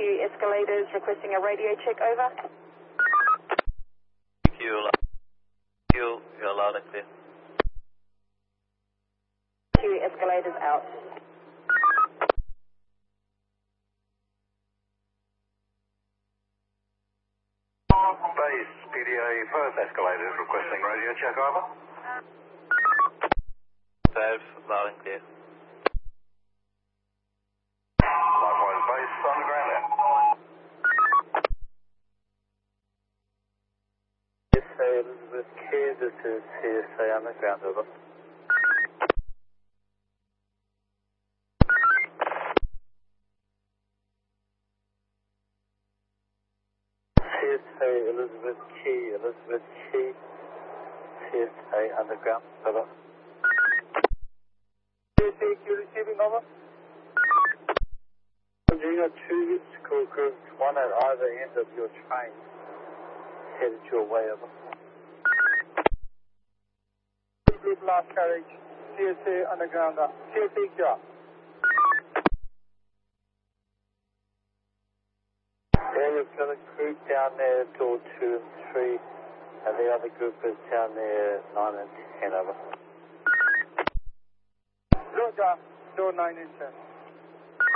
Escalators requesting a radio check, over. You're loud and clear. Escalators out. Base PDA Perth Escalators requesting radio check, over. Perth, loud and clear. Likewise, base underground out. CSA Elizabeth Key, this is CSA underground, over. CSA Elizabeth Key, CSA underground, over. CSA Q receiving, over. You got two school groups, one at either end of your train, headed your way, over. Group last carriage, CSA underground, CSA Q. Yeah, you've got a group down there, door 2 and 3, and the other group is down there, 9 and 10, over. Roger, door 9 and 10.